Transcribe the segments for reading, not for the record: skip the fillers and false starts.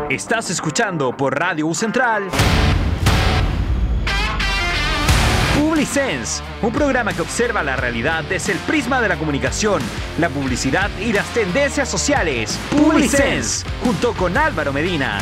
Estás escuchando por Radio U Central Publisense, un programa que observa la realidad desde el prisma de la comunicación, la publicidad y las tendencias sociales. Publisense, junto con Álvaro Medina.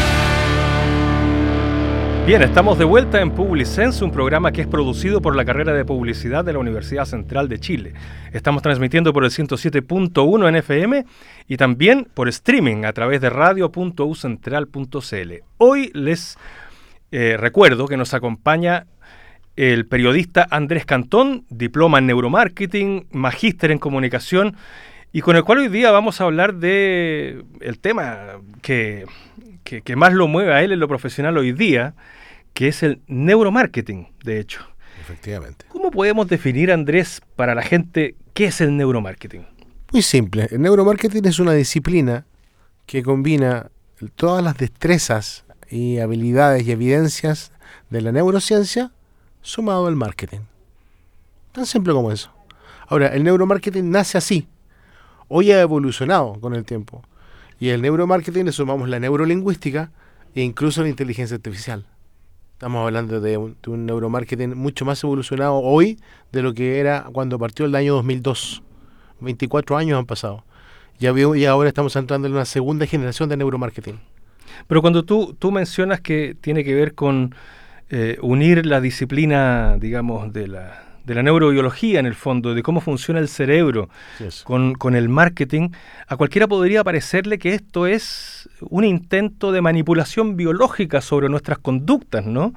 Bien, estamos de vuelta en Publisense, un programa que es producido por la carrera de Publicidad de la Universidad Central de Chile. Estamos transmitiendo por el 107.1 en FM y también por streaming a través de radio.ucentral.cl. Hoy les recuerdo que nos acompaña el periodista Andrés Cantón, diploma en neuromarketing, magíster en comunicación, y con el cual hoy día vamos a hablar de el tema que más lo mueve a él en lo profesional hoy día, que es el neuromarketing, de hecho. Efectivamente. ¿Cómo podemos definir, Andrés, para la gente, qué es el neuromarketing? Muy simple. El neuromarketing es una disciplina que combina todas las destrezas y habilidades y evidencias de la neurociencia sumado al marketing. Tan simple como eso. Ahora, el neuromarketing nace así. Hoy ha evolucionado con el tiempo. Y al neuromarketing le sumamos la neurolingüística e incluso la inteligencia artificial. Estamos hablando de un neuromarketing mucho más evolucionado hoy de lo que era cuando partió el año 2002. 24 años han pasado. Y ahora estamos entrando en una segunda generación de neuromarketing. Pero cuando tú mencionas que tiene que ver con unir la disciplina, digamos, de la neurobiología en el fondo, de cómo funciona el cerebro con el marketing, a cualquiera podría parecerle que esto es un intento de manipulación biológica sobre nuestras conductas, ¿no?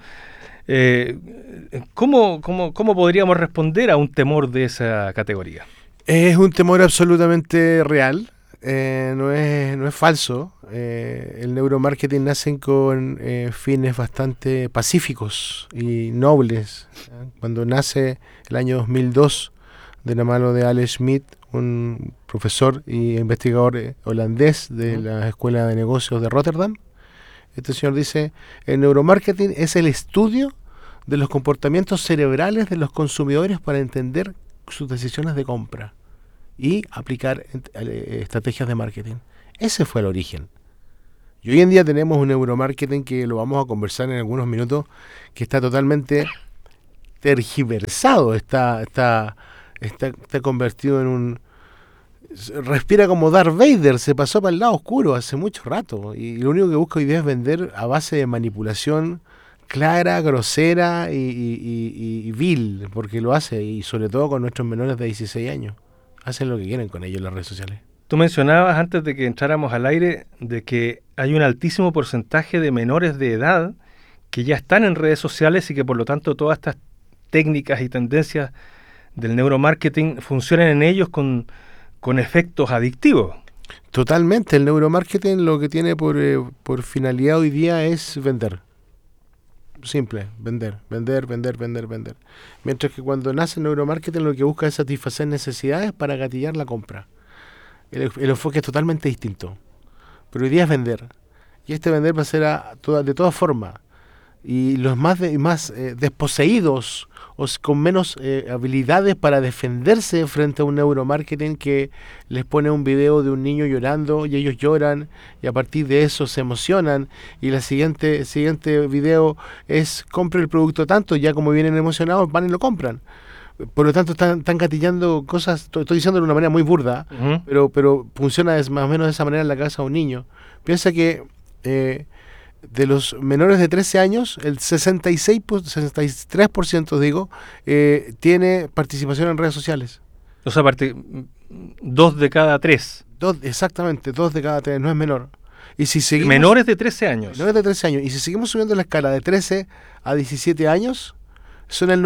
¿Cómo podríamos responder a un temor de esa categoría? Es un temor absolutamente real, no es falso. El neuromarketing nace con fines bastante pacíficos y nobles. Cuando nace el año 2002, de la mano de Alex Schmidt, un profesor y investigador holandés de la Escuela de Negocios de Rotterdam, este señor dice: el neuromarketing es el estudio de los comportamientos cerebrales de los consumidores para entender sus decisiones de compra y aplicar estrategias de marketing. Ese fue el origen. Y hoy en día tenemos un neuromarketing que lo vamos a conversar en algunos minutos, que está totalmente tergiversado, está convertido en un... Respira como Darth Vader, se pasó para el lado oscuro hace mucho rato, y lo único que busca hoy día es vender a base de manipulación clara, grosera y vil, porque lo hace, y sobre todo con nuestros menores de 16 años. Hacen lo que quieren con ellos en las redes sociales. Tú mencionabas antes de que entráramos al aire de que hay un altísimo porcentaje de menores de edad que ya están en redes sociales y que por lo tanto todas estas técnicas y tendencias del neuromarketing funcionan en ellos con efectos adictivos. Totalmente. El neuromarketing lo que tiene por finalidad hoy día es vender. Simple, vender. Mientras que cuando nace el neuromarketing lo que busca es satisfacer necesidades para gatillar la compra. El enfoque es totalmente distinto. Pero hoy día es vender. Y este vender va a ser de todas formas. Y los más desposeídos o con menos habilidades para defenderse frente a un neuromarketing que les pone un video de un niño llorando y ellos lloran y a partir de eso se emocionan y el siguiente video es compre el producto tanto, ya como vienen emocionados van y lo compran. Por lo tanto están gatillando cosas, estoy diciendo de una manera muy burda, pero funciona más o menos de esa manera en la cabeza de un niño. Piensa que de los menores de 13 años, el 63% tiene participación en redes sociales. O sea, 2 de cada 3. Exactamente, 2 de cada 3, no es menor. Y si seguimos, menores de 13 años. Menores de 13 años. Y si seguimos subiendo la escala de 13 a 17 años, son el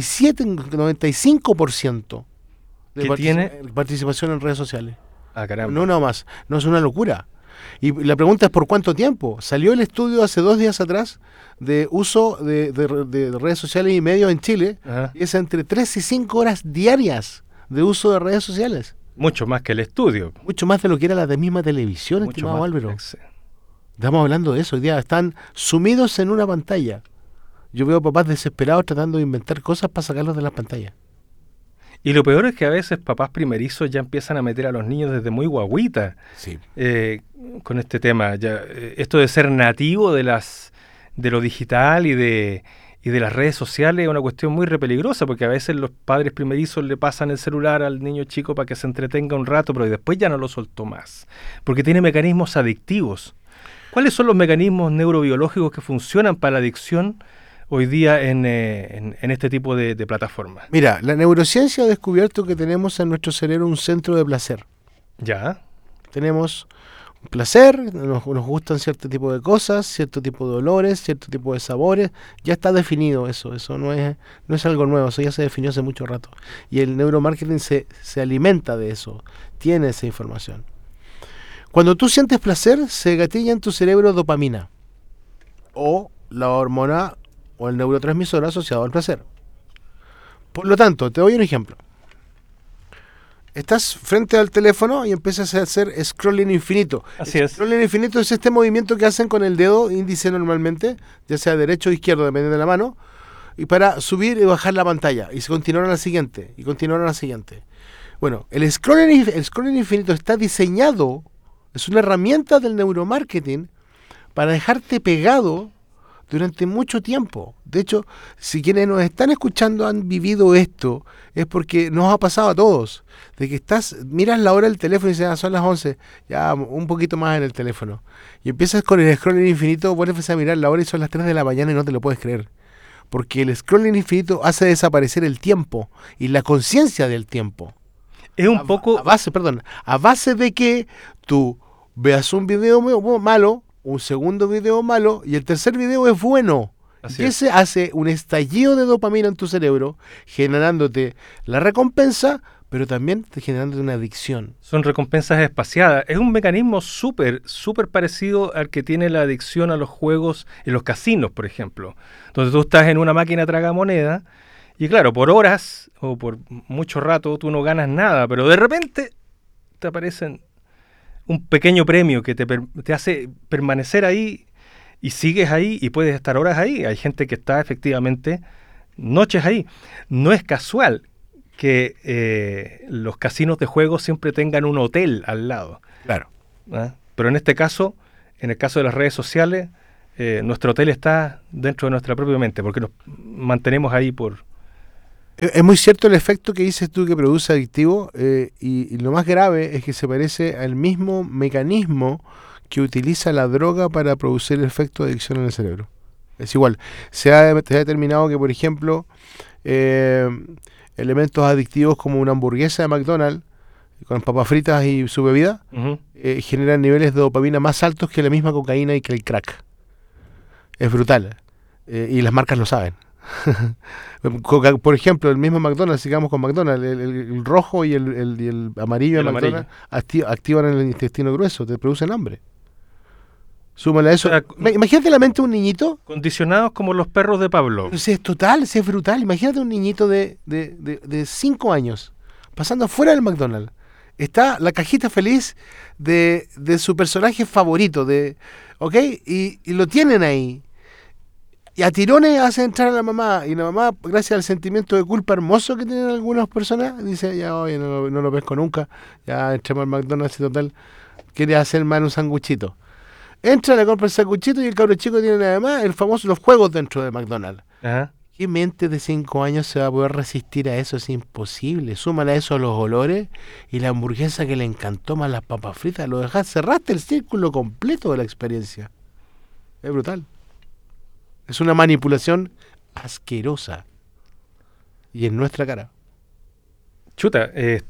95% de participación en redes sociales. Ah, caramba. No más. No, es una locura. Y la pregunta es ¿por cuánto tiempo? Salió el estudio hace 2 días atrás de uso de redes sociales y medios en Chile. Ajá. Y es entre 3 y 5 horas diarias de uso de redes sociales. Mucho más que el estudio. Mucho más de lo que era la misma televisión, mucho estimado Álvaro. Estamos hablando de eso. Hoy día están sumidos en una pantalla. Yo veo papás desesperados tratando de inventar cosas para sacarlos de las pantallas. Y lo peor es que a veces papás primerizos ya empiezan a meter a los niños desde muy guaguita Sí. con este tema. Esto de ser nativo de lo digital y de las redes sociales es una cuestión muy repeligrosa, porque a veces los padres primerizos le pasan el celular al niño chico para que se entretenga un rato, pero después ya no lo soltó más, porque tiene mecanismos adictivos. ¿Cuáles son los mecanismos neurobiológicos que funcionan para la adicción hoy día en este tipo de plataformas? Mira, la neurociencia ha descubierto que tenemos en nuestro cerebro un centro de placer. Ya. Tenemos un placer, nos gustan cierto tipo de cosas, cierto tipo de olores, cierto tipo de sabores. Ya está definido eso no es algo nuevo, eso ya se definió hace mucho rato. Y el neuromarketing se alimenta de eso, tiene esa información. Cuando tú sientes placer, se gatilla en tu cerebro dopamina, o la hormona o el neurotransmisor asociado al placer. Por lo tanto, te doy un ejemplo. Estás frente al teléfono y empiezas a hacer scrolling infinito. Así es. Scrolling infinito es este movimiento que hacen con el dedo índice normalmente, ya sea derecho o izquierdo, dependiendo de la mano, y para subir y bajar la pantalla. Y se continúan a la siguiente, y continúan a la siguiente. Bueno, el scrolling infinito está diseñado, es una herramienta del neuromarketing para dejarte pegado durante mucho tiempo. De hecho, si quienes nos están escuchando han vivido esto, es porque nos ha pasado a todos. De que miras la hora del teléfono y dices, son las 11, ya un poquito más en el teléfono. Y empiezas con el scrolling infinito, vuelves a mirar la hora y son las 3 de la mañana y no te lo puedes creer. Porque el scrolling infinito hace desaparecer el tiempo y la conciencia del tiempo. Es un poco... A base de que tú veas un video malo, un segundo video malo y el tercer video es bueno. Así y ese hace un estallido de dopamina en tu cerebro, generándote la recompensa, pero también generándote una adicción. Son recompensas espaciadas. Es un mecanismo súper parecido al que tiene la adicción a los juegos en los casinos, por ejemplo. Donde tú estás en una máquina tragamoneda y claro, por horas o por mucho rato tú no ganas nada, pero de repente te aparecen un pequeño premio que te hace permanecer ahí y sigues ahí y puedes estar horas ahí. Hay gente que está efectivamente noches ahí. No es casual que los casinos de juegos siempre tengan un hotel al lado. Claro. ¿Ah? Pero en este caso, en el caso de las redes sociales, nuestro hotel está dentro de nuestra propia mente, porque nos mantenemos ahí por... Es muy cierto el efecto que dices tú que produce adictivo, y lo más grave es que se parece al mismo mecanismo que utiliza la droga para producir el efecto de adicción en el cerebro. Es igual. Se ha determinado que, por ejemplo, elementos adictivos como una hamburguesa de McDonald's con papas fritas y su bebida generan niveles de dopamina más altos que la misma cocaína y que el crack. Es brutal. Y las marcas lo saben. Por ejemplo, el mismo McDonald's, sigamos con McDonald's, el rojo y el amarillo de McDonald's activan el intestino grueso, te producen hambre. Súmale a eso. Imagínate la mente de un niñito. Condicionados como los perros de Pavlov. Es total, es brutal. Imagínate un niñito de 5 años pasando fuera del McDonald's. Está la cajita feliz de su personaje favorito, ¿ok? Y lo tienen ahí. Y a tirones hace entrar a la mamá, y la mamá, gracias al sentimiento de culpa hermoso que tienen algunas personas, dice, ya oye, no lo pesco nunca, ya entremos al McDonald's y total, quiere hacer más un sanguchito. Entra, le compra el sanguchito y el cabro chico tiene además los juegos dentro de McDonald's. Ajá. ¿Qué mente de 5 años se va a poder resistir a eso? Es imposible. Súmale a eso los olores y la hamburguesa que le encantó más las papas fritas, cerraste el círculo completo de la experiencia. Es brutal. Es una manipulación asquerosa. Y en nuestra cara. Chuta, es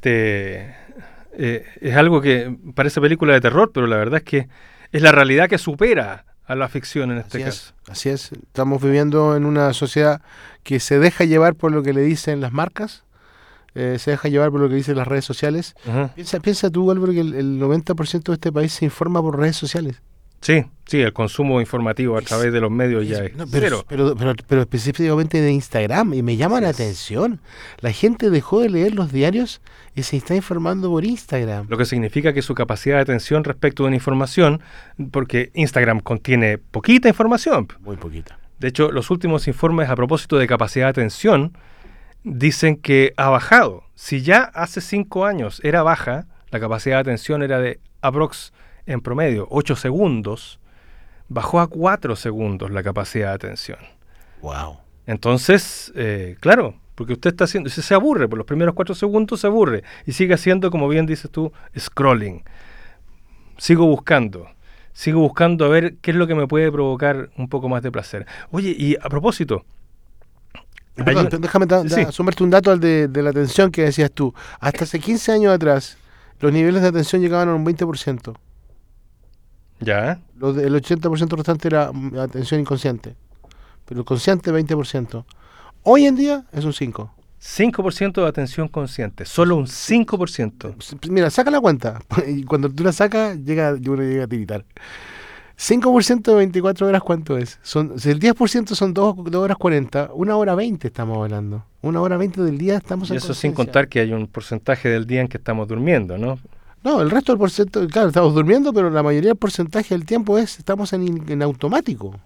algo que parece película de terror, pero la verdad es que es la realidad que supera a la ficción en este caso. Así es. Estamos viviendo en una sociedad que se deja llevar por lo que le dicen las marcas, se deja llevar por lo que dicen las redes sociales. Ajá. Piensa tú, Álvaro, que el 90% de este país se informa por redes sociales. Sí, el consumo informativo a través de los medios ya es cero. Pero específicamente de Instagram, y me llama la atención. La gente dejó de leer los diarios y se está informando por Instagram. Lo que significa que su capacidad de atención respecto de una información, porque Instagram contiene poquita información. Muy poquita. De hecho, los últimos informes a propósito de capacidad de atención dicen que ha bajado. Si ya hace 5 años era baja, la capacidad de atención era de aprox en promedio 8 segundos, bajó a 4 segundos la capacidad de atención. Wow. Entonces, claro, porque usted está haciendo, se aburre, por los primeros 4 segundos se aburre y sigue haciendo, como bien dices tú, scrolling. Sigo buscando a ver qué es lo que me puede provocar un poco más de placer. Oye, y a propósito... Perdón, déjame sumarte un dato al de la atención que decías tú. Hasta hace 15 años atrás, los niveles de atención llegaban a un 20%. ¿Ya? El 80% restante era atención inconsciente. Pero el consciente, 20%. Hoy en día es un 5%. 5% de atención consciente, solo un 5%. Mira, saca la cuenta. Y cuando tú la sacas, uno llega a tiritar. 5% de 24 horas, ¿cuánto es? Si el 10% son 2 horas 40, 1 hora 20 estamos hablando. 1 hora 20 del día estamos en eso sin contar que hay un porcentaje del día en que estamos durmiendo, ¿no? No, el resto del porcentaje, claro, estamos durmiendo, pero la mayoría del porcentaje del tiempo estamos en automático.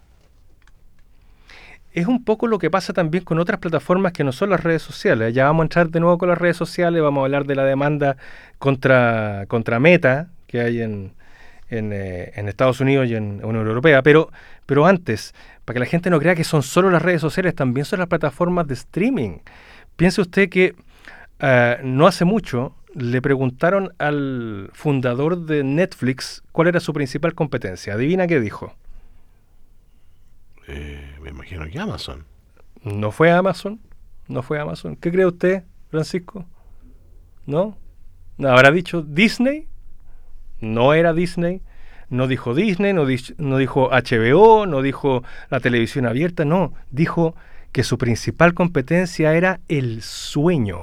Es un poco lo que pasa también con otras plataformas que no son las redes sociales. Ya vamos a entrar de nuevo con las redes sociales, vamos a hablar de la demanda contra Meta que hay en Estados Unidos y en Unión Europea, pero antes, para que la gente no crea que son solo las redes sociales, también son las plataformas de streaming. Piense usted que no hace mucho le preguntaron al fundador de Netflix cuál era su principal competencia. ¿Adivina qué dijo? Me imagino que Amazon. ¿No fue Amazon? ¿Qué cree usted, Francisco? ¿No? ¿Habrá dicho Disney? No era Disney. No dijo Disney, no dijo HBO, no dijo la televisión abierta, no. Dijo que su principal competencia era el sueño.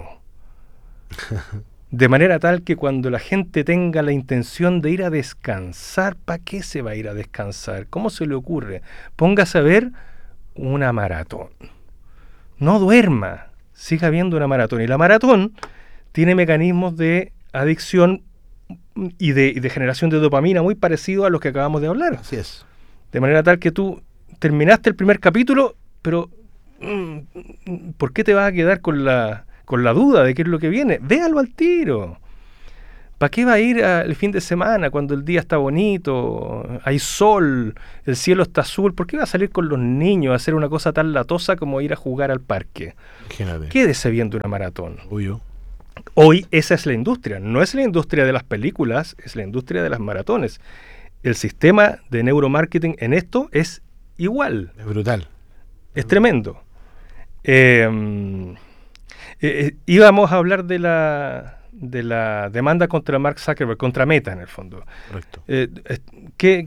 De manera tal que cuando la gente tenga la intención de ir a descansar, ¿para qué se va a ir a descansar? ¿Cómo se le ocurre? Póngase a ver una maratón. No duerma, siga viendo una maratón. Y la maratón tiene mecanismos de adicción y de generación de dopamina muy parecido a los que acabamos de hablar. Así es. De manera tal que tú terminaste el primer capítulo, pero ¿por qué te vas a quedar con la duda de qué es lo que viene? Véalo al tiro. ¿Para qué va a ir el fin de semana cuando el día está bonito, hay sol, el cielo está azul? ¿Por qué va a salir con los niños a hacer una cosa tan latosa como ir a jugar al parque? Imagínate. Quédese viendo una maratón. Obvio. Hoy esa es la industria. No es la industria de las películas, es la industria de las maratones. El sistema de neuromarketing en esto es igual. Es brutal. Es tremendo. Íbamos a hablar de la demanda contra Mark Zuckerberg, contra Meta en el fondo. Correcto.